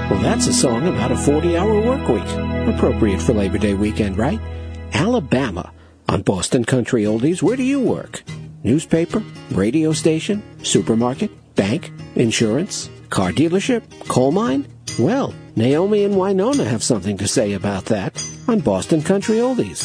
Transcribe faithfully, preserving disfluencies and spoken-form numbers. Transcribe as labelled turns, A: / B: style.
A: Well, that's a song about a forty-hour work week. Appropriate for Labor Day weekend, right? Alabama on Boston Country Oldies. Where do you work? Newspaper? Radio station? Supermarket? Bank? Insurance? Car dealership? Coal mine? Well, Naomi and Winona have something to say about that on Boston Country Oldies.